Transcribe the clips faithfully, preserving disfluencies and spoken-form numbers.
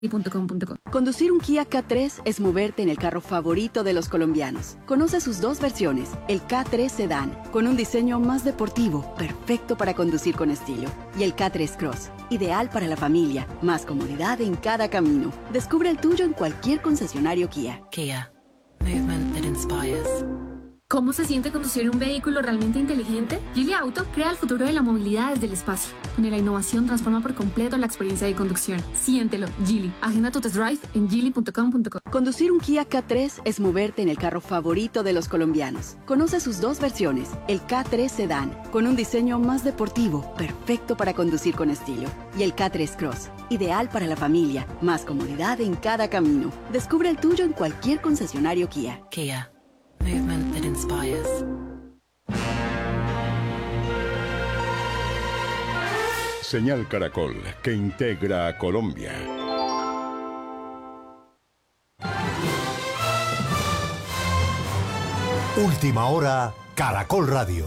punto com punto co. Conducir un Kia K tres es moverte en el carro favorito de los colombianos. Conoce sus dos versiones, el K tres Sedan, con un diseño más deportivo, perfecto para conducir con estilo, y el K tres Cross, ideal para la familia, más comodidad en cada camino. Descubre el tuyo en cualquier concesionario Kia. Kia, movement that inspires. ¿Cómo se siente conducir un vehículo realmente inteligente? Geely Auto crea el futuro de la movilidad desde el espacio, donde la innovación transforma por completo la experiencia de conducción. Siéntelo, Geely. Agenda tu test drive en geely punto com punto co. Conducir un Kia K tres es moverte en el carro favorito de los colombianos. Conoce sus dos versiones, el K tres Sedan, con un diseño más deportivo, perfecto para conducir con estilo, y el K tres Cross, ideal para la familia, más comodidad en cada camino. Descubre el tuyo en cualquier concesionario Kia. Kia, movement that inspires. Señal Caracol, que integra a Colombia. Última hora, Caracol Radio.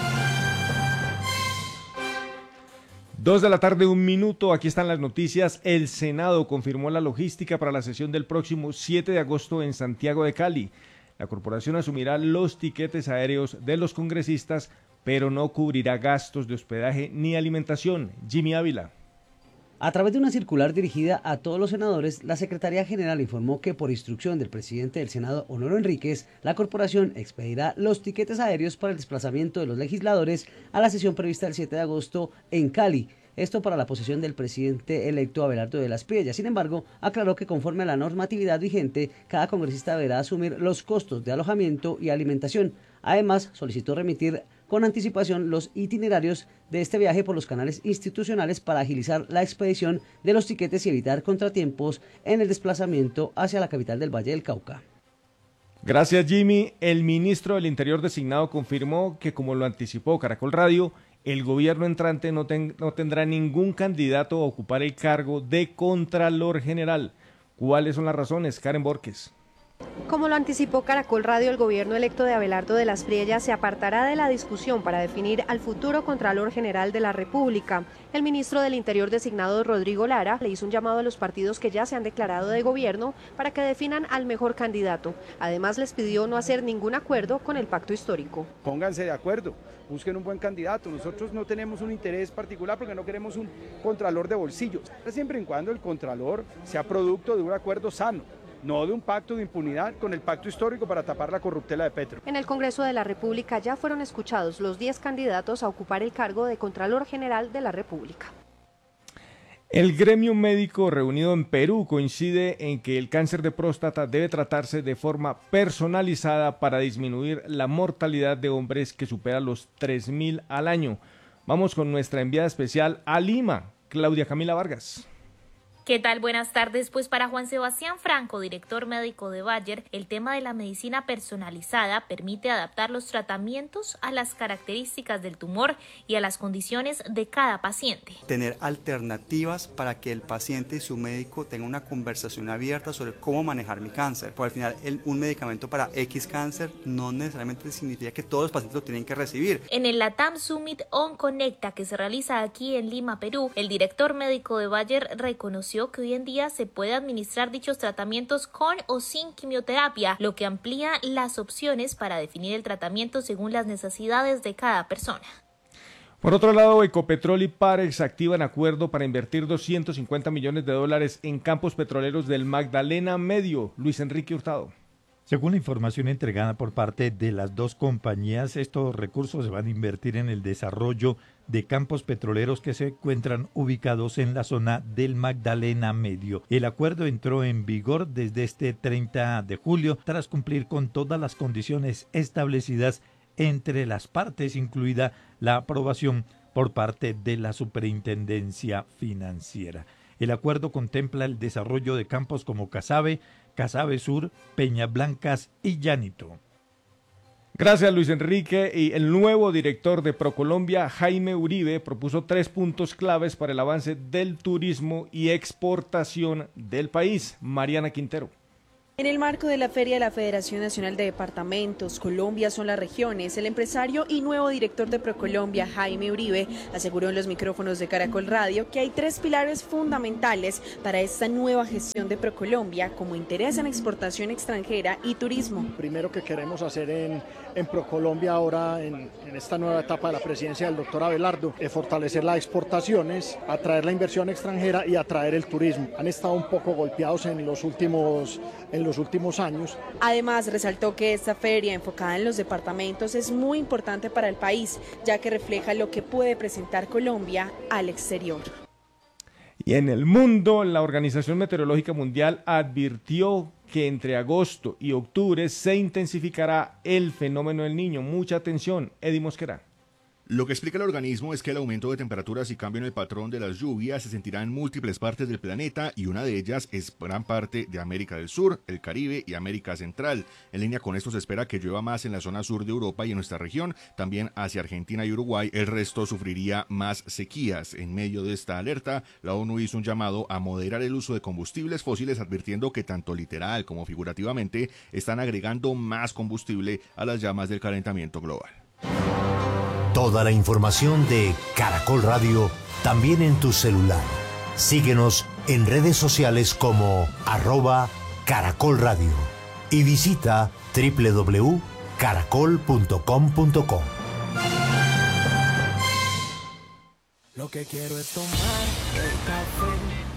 Dos de la tarde, un minuto, aquí están las noticias. El Senado confirmó la logística para la sesión del próximo siete de agosto en Santiago de Cali. La corporación asumirá los tiquetes aéreos de los congresistas, pero no cubrirá gastos de hospedaje ni alimentación. Jimmy Ávila. A través de una circular dirigida a todos los senadores, la Secretaría General informó que por instrucción del presidente del Senado, Honorio Enríquez, la corporación expedirá los tiquetes aéreos para el desplazamiento de los legisladores a la sesión prevista el siete de agosto en Cali. Esto para la posesión del presidente electo Abelardo de las Priellas. Sin embargo, aclaró que conforme a la normatividad vigente, cada congresista deberá asumir los costos de alojamiento y alimentación. Además, solicitó remitir con anticipación los itinerarios de este viaje por los canales institucionales para agilizar la expedición de los tiquetes y evitar contratiempos en el desplazamiento hacia la capital del Valle del Cauca. Gracias, Jimmy. El ministro del Interior designado confirmó que, como lo anticipó Caracol Radio, el gobierno entrante no, ten, no tendrá ningún candidato a ocupar el cargo de Contralor General. ¿Cuáles son las razones? Karen Borges. Como lo anticipó Caracol Radio, el gobierno electo de Abelardo de las Priellas se apartará de la discusión para definir al futuro Contralor General de la República. El ministro del Interior designado, Rodrigo Lara, le hizo un llamado a los partidos que ya se han declarado de gobierno para que definan al mejor candidato. Además, les pidió no hacer ningún acuerdo con el pacto histórico. Pónganse de acuerdo, busquen un buen candidato. Nosotros no tenemos un interés particular porque no queremos un contralor de bolsillos. Siempre y cuando el contralor sea producto de un acuerdo sano, no de un pacto de impunidad con el pacto histórico para tapar la corruptela de Petro. En el Congreso de la República ya fueron escuchados los diez candidatos a ocupar el cargo de Contralor General de la República. El gremio médico reunido en Perú coincide en que el cáncer de próstata debe tratarse de forma personalizada para disminuir la mortalidad de hombres que supera los tres mil al año. Vamos con nuestra enviada especial a Lima, Claudia Camila Vargas. ¿Qué tal? Buenas tardes. Pues para Juan Sebastián Franco, director médico de Bayer, el tema de la medicina personalizada permite adaptar los tratamientos a las características del tumor y a las condiciones de cada paciente. Tener alternativas para que el paciente y su médico tengan una conversación abierta sobre cómo manejar mi cáncer. Porque al final el, un medicamento para X cáncer no necesariamente significa que todos los pacientes lo tienen que recibir. En el LATAM Summit OnConecta que se realiza aquí en Lima, Perú, el director médico de Bayer reconoció que hoy en día se puede administrar dichos tratamientos con o sin quimioterapia, lo que amplía las opciones para definir el tratamiento según las necesidades de cada persona. Por otro lado, Ecopetrol y Parex activan acuerdo para invertir doscientos cincuenta millones de dólares en campos petroleros del Magdalena Medio. Luis Enrique Hurtado. Según la información entregada por parte de las dos compañías, estos recursos se van a invertir en el desarrollo de campos petroleros que se encuentran ubicados en la zona del Magdalena Medio. El acuerdo entró en vigor desde este treinta de julio tras cumplir con todas las condiciones establecidas entre las partes, incluida la aprobación por parte de la Superintendencia Financiera. El acuerdo contempla el desarrollo de campos como Casabe, Casabe Sur, Peñas Blancas y Llanito. Gracias, Luis Enrique. Y el nuevo director de ProColombia, Jaime Uribe, propuso tres puntos claves para el avance del turismo y exportación del país. Mariana Quintero. En el marco de la Feria de la Federación Nacional de Departamentos, Colombia son las regiones, el empresario y nuevo director de Procolombia, Jaime Uribe, aseguró en los micrófonos de Caracol Radio que hay tres pilares fundamentales para esta nueva gestión de Procolombia, como interés en exportación extranjera y turismo. Primero que queremos hacer en, en Procolombia ahora, en, en esta nueva etapa de la presidencia del doctor Abelardo, es fortalecer las exportaciones, atraer la inversión extranjera y atraer el turismo. Han estado un poco golpeados en los últimos en los últimos años. Además, resaltó que esta feria enfocada en los departamentos es muy importante para el país, ya que refleja lo que puede presentar Colombia al exterior. Y en el mundo, la Organización Meteorológica Mundial advirtió que entre agosto y octubre se intensificará el fenómeno del Niño. Mucha atención, Eddie Mosquera. Lo que explica el organismo es que el aumento de temperaturas y cambio en el patrón de las lluvias se sentirá en múltiples partes del planeta y una de ellas es gran parte de América del Sur, el Caribe y América Central. En línea con esto se espera que llueva más en la zona sur de Europa y en nuestra región, también hacia Argentina y Uruguay. El resto sufriría más sequías. En medio de esta alerta, la ONU hizo un llamado a moderar el uso de combustibles fósiles, advirtiendo que tanto literal como figurativamente están agregando más combustible a las llamas del calentamiento global. Toda la información de Caracol Radio también en tu celular. Síguenos en redes sociales como arroba Caracol Radio y visita doble u doble u doble u punto caracol punto com punto co. Lo que quiero es tomar el café